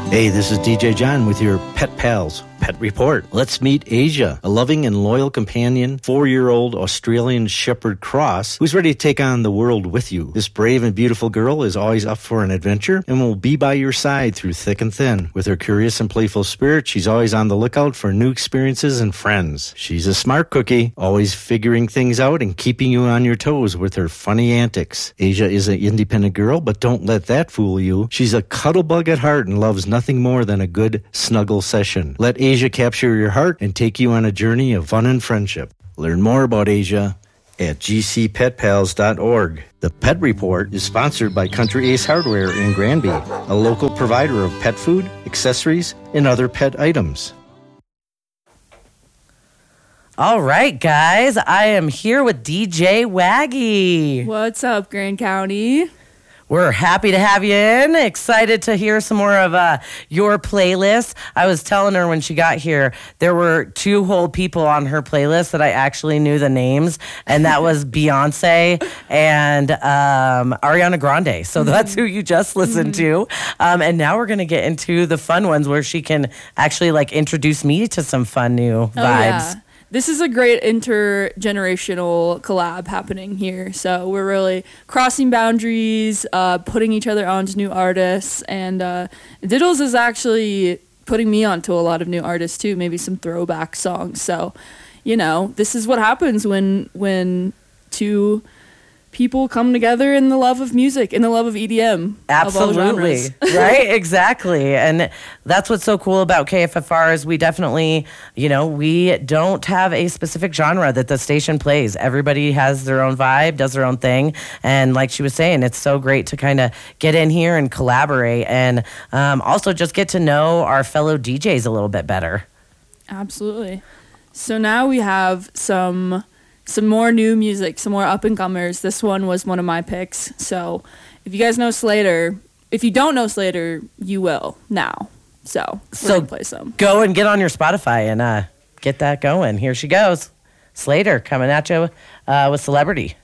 Hey, this is DJ John with your Pet Pals Pet Report. Let's meet Asia, a loving and loyal companion, 4-year-old Australian Shepherd Cross, who's ready to take on the world with you. This brave and beautiful girl is always up for an adventure and will be by your side through thick and thin. With her curious and playful spirit, she's always on the lookout for new experiences and friends. She's a smart cookie, always figuring things out and keeping you on your toes with her funny antics. Asia is an independent girl, but don't let that fool you. She's a cuddle bug at heart and loves nothing more than a good snuggle session. Let Asia capture your heart and take you on a journey of fun and friendship. Learn more about Asia at gcpetpals.org. The Pet Report is sponsored by Country Ace Hardware in Granby, a local provider of pet food, accessories, and other pet items. All right, guys, I am here with DJ Waggy. What's up, Grand County? We're happy to have you in. Excited to hear some more of your playlist. I was telling her when she got here, there were 2 whole people on her playlist that I actually knew the names, and that was Beyonce and Ariana Grande. So that's who you just listened to. And now we're going to get into the fun ones where she can actually introduce me to some fun new vibes. Yeah. This is a great intergenerational collab happening here. So we're really crossing boundaries, putting each other onto new artists. And Diddles is actually putting me onto a lot of new artists too, maybe some throwback songs. So, this is what happens when 2 people come together in the love of music, in the love of EDM. Absolutely. Of all genres. Right? Exactly. And that's what's so cool about KFFR is we definitely, we don't have a specific genre that the station plays. Everybody has their own vibe, does their own thing. And like she was saying, it's so great to kind of get in here and collaborate and also just get to know our fellow DJs a little bit better. Absolutely. So now we have some more new music, some more up-and-comers. This one was one of my picks. So if you guys know Slater, if you don't know Slater, you will now. So we're going to play some. Go and get on your Spotify and get that going. Here she goes. Slater coming at you with Celebrity.